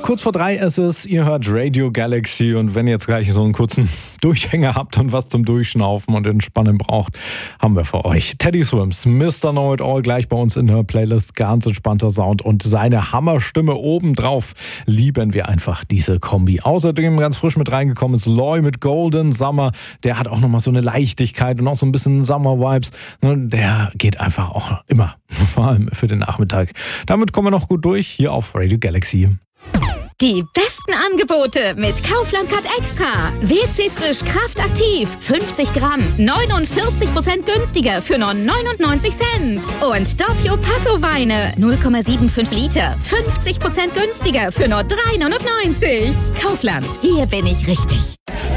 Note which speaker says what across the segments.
Speaker 1: Kurz vor 3 ist es, ihr hört Radio Galaxy und wenn ihr jetzt gleich so einen kurzen Durchhänger habt und was zum Durchschnaufen und Entspannen braucht, haben wir für euch Teddy Swims, Mr. Know It All, gleich bei uns in der Playlist, ganz entspannter Sound und seine Hammerstimme obendrauf. Lieben wir einfach diese Kombi. Außerdem ganz frisch mit reingekommen ist Loy mit Golden Summer, der hat auch nochmal so eine Leichtigkeit und auch so ein bisschen Summer-Vibes. Der geht einfach auch immer, vor allem für den Nachmittag. Damit kommen wir noch gut durch, hier auf Radio Galaxy.
Speaker 2: Die besten Angebote mit Kaufland Card Extra. WC Frisch Kraftaktiv 50 Gramm 49% günstiger für nur 99 Cent. Und Doppio Passo Weine 0,75 Liter 50% günstiger für nur 3,99. Kaufland, hier bin ich richtig.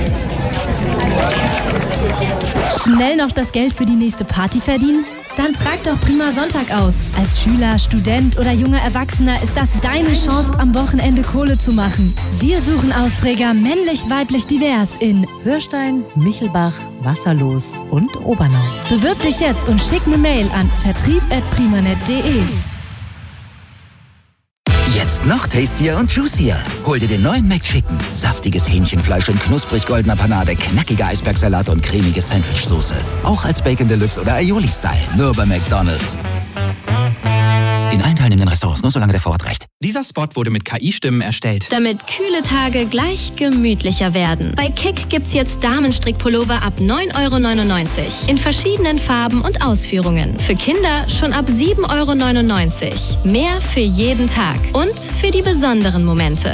Speaker 3: Schnell noch das Geld für die nächste Party verdienen? Dann trag doch Prima Sonntag aus. Als Schüler, Student oder junger Erwachsener ist das deine Chance, am Wochenende Kohle zu machen. Wir suchen Austräger männlich, weiblich, divers in
Speaker 4: Hörstein, Michelbach, Wasserlos und Obernau.
Speaker 3: Bewirb dich jetzt und schick eine Mail an vertrieb@primanet.de.
Speaker 5: Jetzt noch tastier und juicier. Hol dir den neuen McChicken. Saftiges Hähnchenfleisch in knusprig goldener Panade, knackiger Eisbergsalat und cremige Sandwichsoße. Auch als Bacon Deluxe oder Aioli-Style. Nur bei McDonald's. In allen teilnehmenden Restaurants, nur solange der Vorrat reicht.
Speaker 6: Dieser Spot wurde mit KI-Stimmen erstellt.
Speaker 3: Damit kühle Tage gleich gemütlicher werden. Bei Kick gibt's jetzt Damenstrickpullover ab 9,99 € in verschiedenen Farben und Ausführungen. Für Kinder schon ab 7,99 €. Mehr für jeden Tag und für die besonderen Momente.